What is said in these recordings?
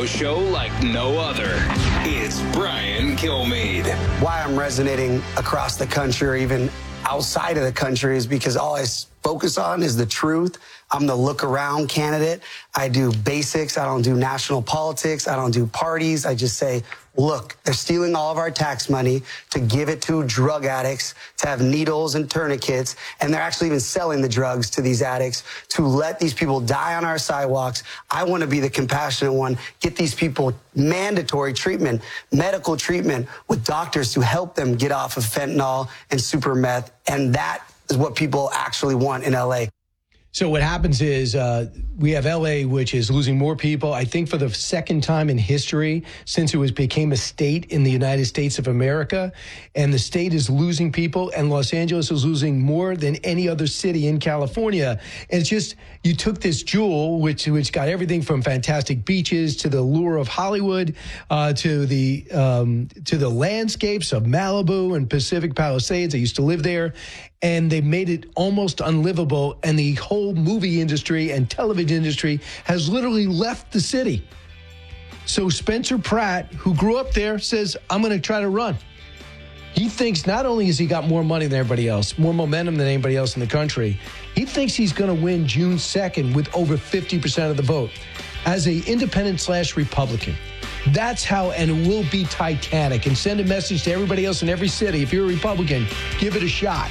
radio show like no other. It's Brian Kilmeade. Why I'm resonating across the country or even outside of the country is because all I focus on is the truth. I'm the look around candidate. I do basics. I don't do national politics. I don't do parties. I just say, look, they're stealing all of our tax money to give it to drug addicts, to have needles and tourniquets, and they're actually even selling the drugs to these addicts to let these people die on our sidewalks. I want to be the compassionate one, get these people mandatory treatment, medical treatment with doctors to help them get off of fentanyl and super meth, and that is what people actually want in LA. So what happens is we have L.A., which is losing more people, I think for the second time in history since it became a state in the United States of America. And the state is losing people, and Los Angeles is losing more than any other city in California. And it's just, you took this jewel, which got everything from fantastic beaches to the lure of Hollywood, to the landscapes of Malibu and Pacific Palisades. I used to live there. And they made it almost unlivable. And the whole movie industry and television industry has literally left the city. So Spencer Pratt, who grew up there, says, I'm going to try to run. He thinks not only has he got more money than everybody else, more momentum than anybody else in the country, he thinks he's going to win June 2nd with over 50% of the vote as an independent/Republican. That's how, and it will be titanic. And send a message to everybody else in every city. If you're a Republican, give it a shot.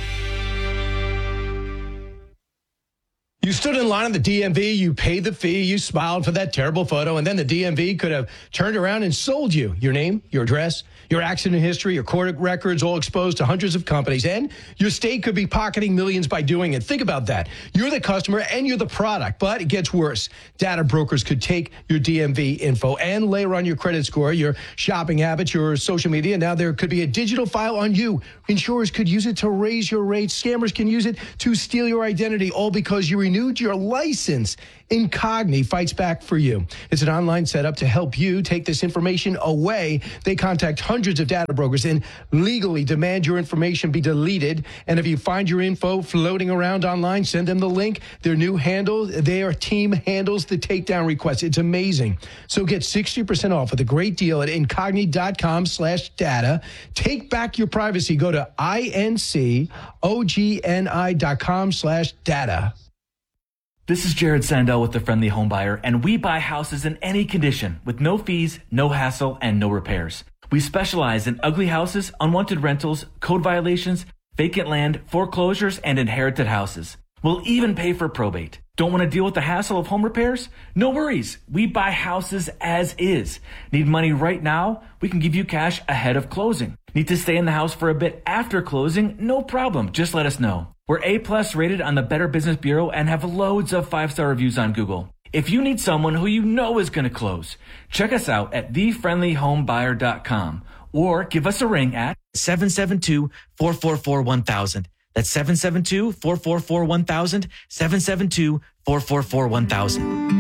You stood in line at the DMV, you paid the fee, you smiled for that terrible photo, and then the DMV could have turned around and sold you your name, your address, your accident history, your court records, all exposed to hundreds of companies, and your state could be pocketing millions by doing it. Think about that. You're the customer and you're the product, but it gets worse. Data brokers could take your DMV info and layer on your credit score, your shopping habits, your social media. Now there could be a digital file on you. Insurers could use it to raise your rates. Scammers can use it to steal your identity, all because you renewed your license. Incogni fights back for you. It's an online setup to help you take this information away. They contact hundreds of data brokers and legally demand your information be deleted. And if you find your info floating around online, send them the link. Their new handle, their team handles the takedown request. It's amazing. So get 60% off with a great deal at incogni.com/data. Take back your privacy. Go to incogni.com/data. This is Jared Sandell with The Friendly Home Buyer, and we buy houses in any condition with no fees, no hassle, and no repairs. We specialize in ugly houses, unwanted rentals, code violations, vacant land, foreclosures, and inherited houses. We'll even pay for probate. Don't want to deal with the hassle of home repairs? No worries. We buy houses as is. Need money right now? We can give you cash ahead of closing. Need to stay in the house for a bit after closing? No problem. Just let us know. We're A+ rated on the Better Business Bureau and have loads of 5-star reviews on Google. If you need someone who you know is going to close, check us out at thefriendlyhomebuyer.com or give us a ring at 772-444-1000. That's 772-444-1000, 772-444-1000.